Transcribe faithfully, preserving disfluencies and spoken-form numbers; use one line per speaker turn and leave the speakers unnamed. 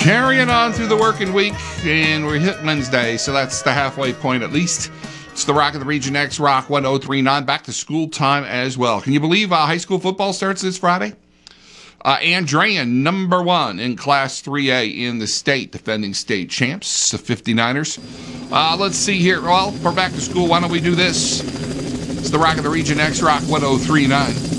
Carrying on through the working week, and we hit Wednesday, so that's the halfway point at least. It's the Rock of the Region X, Rock one oh three point nine, back to school time as well. Can you believe uh, high school football starts this Friday? Uh, Andrean, number one in Class three A in the state, defending state champs, the fifty-niners. Uh, let's see here. Well, we're back to school. Why don't we do this? It's the Rock of the Region X, Rock one oh three point nine.